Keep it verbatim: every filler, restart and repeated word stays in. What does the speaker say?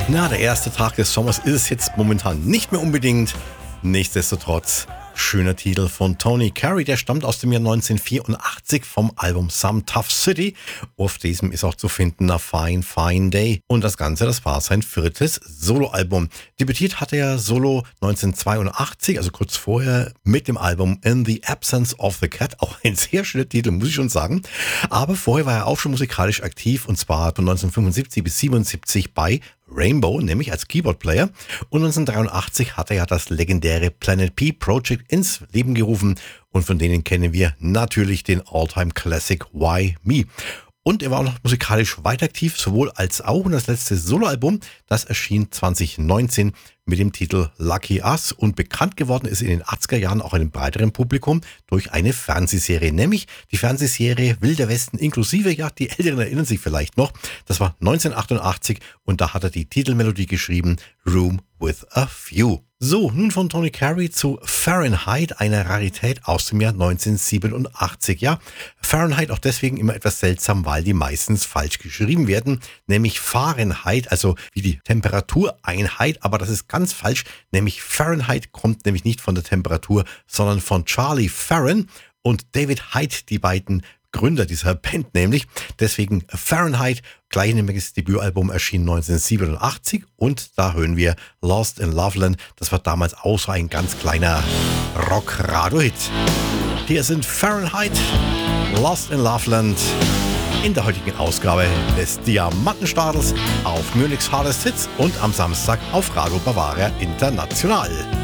Na, der erste Tag des Sommers ist es jetzt momentan nicht mehr unbedingt. Nichtsdestotrotz, schöner Titel von Tony Carey, der stammt aus dem Jahr neunzehnhundertvierundachtzig vom Album Some Tough City. Auf diesem ist auch zu finden A Fine Fine Day. Und das Ganze, das war sein viertes Soloalbum. Debütiert hatte er solo neunzehnhundertzweiundachtzig, also kurz vorher, mit dem Album In the Absence of the Cat. Auch ein sehr schöner Titel, muss ich schon sagen. Aber vorher war er auch schon musikalisch aktiv, und zwar von neunzehnhundertfünfundsiebzig bis siebenundsiebzig bei Rainbow, nämlich als Keyboard-Player. Und neunzehnhundertdreiundachtzig hat er ja das legendäre Planet P Project ins Leben gerufen. Und von denen kennen wir natürlich den All-Time-Classic Why Me. Und er war auch noch musikalisch weiter aktiv, sowohl als auch. Und das letzte Soloalbum, das erschien zwanzig neunzehn mit dem Titel Lucky Us. Und bekannt geworden ist in den achtziger Jahren auch einem breiteren Publikum durch eine Fernsehserie, nämlich die Fernsehserie Wilder Westen inklusive, ja, die Älteren erinnern sich vielleicht noch. Das war neunzehnhundertachtundachtzig und da hat er die Titelmelodie geschrieben, Room with a Few. So, nun von Tony Carey zu Fahrenheit, einer Rarität aus dem Jahr neunzehnhundertsiebenundachtzig. Ja, Fahrenheit auch deswegen immer etwas seltsam, weil die meistens falsch geschrieben werden, nämlich Fahrenheit, also wie die Temperatureinheit, aber das ist ganz falsch, nämlich Fahrenheit kommt nämlich nicht von der Temperatur, sondern von Charlie Farren und David Hyde, die beiden Gründer dieser Band nämlich. Deswegen Fahrenheit, gleichnamiges Debütalbum, erschien neunzehnhundertsiebenundachtzig und da hören wir Lost in Loveland. Das war damals auch so ein ganz kleiner Rock-Radio-Hit. Hier sind Fahrenheit, Lost in Loveland in der heutigen Ausgabe des Diamantenstadels auf Munich's Hardest Hits und am Samstag auf Radio Bavaria International.